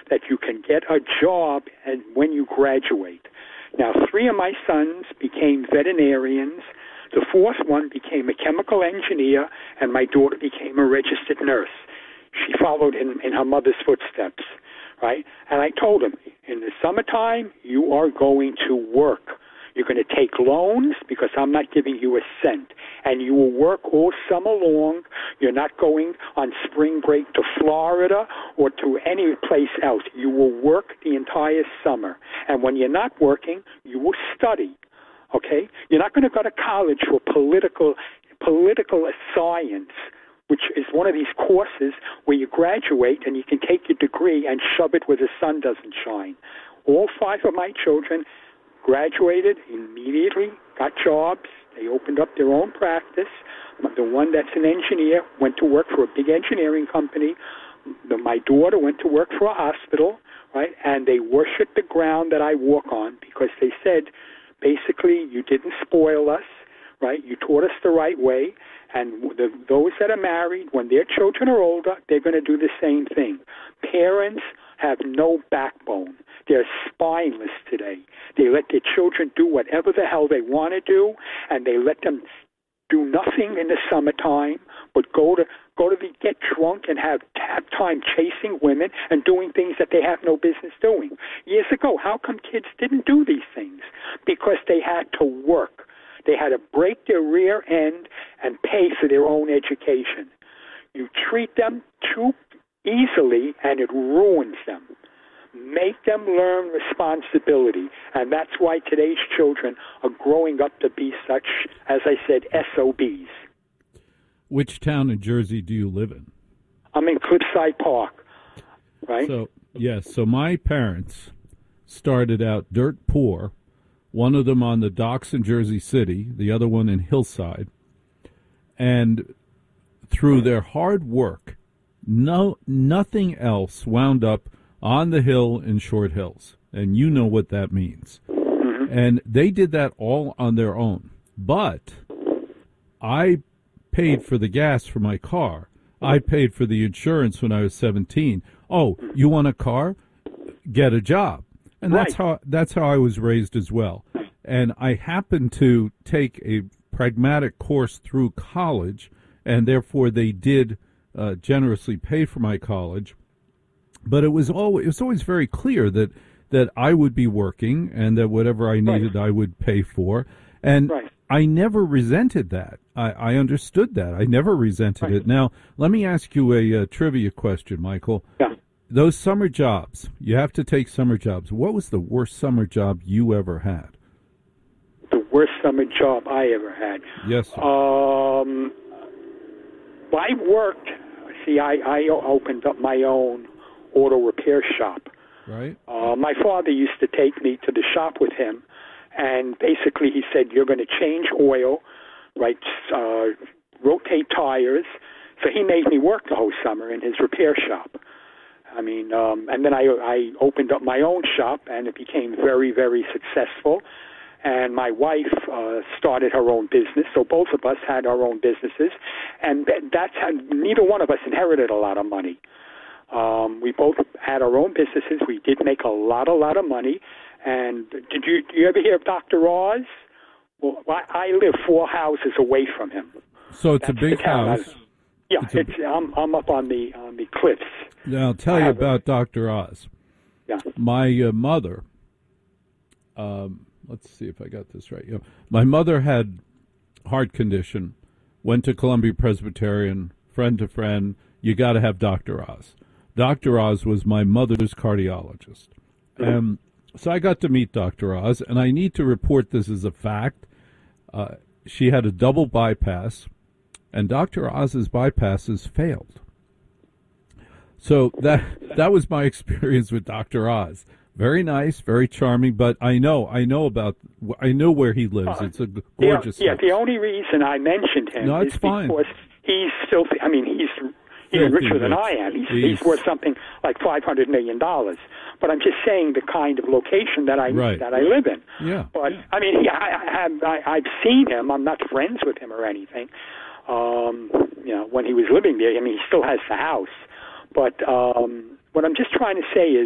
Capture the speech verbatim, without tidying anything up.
that you can get a job and when you graduate. Now, three of my sons became veterinarians. The fourth one became a chemical engineer, and my daughter became a registered nurse. She followed in, in her mother's footsteps, right? And I told him, in the summertime, you are going to work. You're going to take loans because I'm not giving you a cent. And you will work all summer long. You're not going on spring break to Florida or to any place else. You will work the entire summer. And when you're not working, you will study. Okay? You're not going to go to college for political political science, which is one of these courses where you graduate and you can take your degree and shove it where the sun doesn't shine. All five of my children graduated immediately, got jobs. They opened up their own practice. The one that's an engineer went to work for a big engineering company. The, my daughter went to work for a hospital, right? And they worship the ground that I walk on because they said, basically, you didn't spoil us, right? You taught us the right way. And the, those that are married, when their children are older, they're going to do the same thing. Parents have no backbone. They're spineless today. They let their children do whatever the hell they want to do, and they let them do nothing in the summertime but go to go to the, get drunk and have, have time chasing women and doing things that they have no business doing. Years ago, how come kids didn't do these things? Because they had to work. They had to break their rear end and pay for their own education. You treat them too easily, and it ruins them. Make them learn responsibility, and that's why today's children are growing up to be such, as I said, S O Bs. Which town in Jersey do you live in? I'm in Cliffside Park, right? So, yes, so my parents started out dirt poor, one of them on the docks in Jersey City, the other one in Hillside, and through their hard work, no nothing else wound up on the hill in Short Hills, and you know what that means. Mm-hmm. And they did that all on their own. But I paid for the gas for my car. I paid for the insurance when I was seventeen. Oh, you want a car? Get a job. And Right. that's how that's how I was raised as well. And I happened to take a pragmatic course through college, and therefore they did uh, generously pay for my college. But it was always, it was always very clear that, that I would be working and that whatever I needed Right. I would pay for. And Right. I never resented that. I, I understood that. I never resented Right. it. Now, let me ask you a, uh trivia question, Michael. Yeah. Those summer jobs, you have to take summer jobs. What was the worst summer job you ever had? The worst summer job I ever had. Yes, sir. Um, I worked, see, I, I opened up my own auto repair shop. Right? Uh, my father used to take me to the shop with him, and basically he said, you're going to change oil, right, uh, rotate tires. So he made me work the whole summer in his repair shop. I mean, um, and then I, I opened up my own shop, and it became very, very successful. And my wife uh, started her own business, so both of us had our own businesses, and that's how neither one of us inherited a lot of money. Um, we both had our own businesses. We did make a lot, a lot of money. And did you, did you ever hear of Doctor Oz? Well, I, I live four houses away from him. So it's That's a big the town. house. I, yeah, It's a- it's, I'm, I'm up on the on the cliffs. Now, I'll tell I you have a- about Doctor Oz. Yeah. My uh, mother, um, let's see if I got this right. Yeah. My mother had heart condition, went to Columbia Presbyterian, friend to friend. You got to have Doctor Oz. Doctor Oz was my mother's cardiologist. Um, so I got to meet Doctor Oz, and I need to report this as a fact. Uh, she had a double bypass, and Doctor Oz's bypasses failed. So that that was my experience with Doctor Oz. Very nice, very charming, but I know, I know about, I know where he lives. It's a g- gorgeous Yeah, yeah, house. the only reason I mentioned him No, is it's fine. because he's still, I mean, he's even Filthy richer than rich. I am. He's, He's- he's worth something like five hundred million dollars. But I'm just saying the kind of location that I Right. that I live in. Yeah. But, I mean, he, I, I have, I, I've seen him. I'm not friends with him or anything. Um, you know, when he was living there, I mean, he still has the house. But um, what I'm just trying to say is,